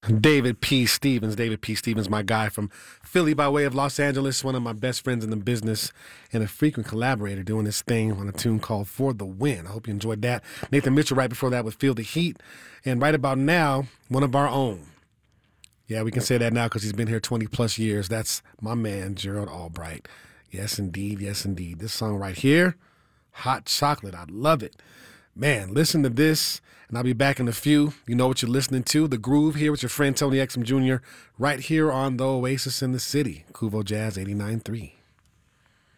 David P. Stevens. David P. Stevens, my guy from Philly by way of Los Angeles, one of my best friends in the business and a frequent collaborator doing this thing on a tune called For the Win. I hope you enjoyed that. Nathan Mitchell right before that with Feel the Heat. And right about now, one of our own. Yeah, we can say that now because he's been here 20 plus years. That's my man, Gerald Albright. Yes, indeed. Yes, indeed. This song right here, Hot Chocolate. I love it. Man, listen to this, and I'll be back in a few. You know what you're listening to. The Groove here with your friend Tony Exum Jr. right here on the Oasis in the City. Kuvo Jazz 89.3.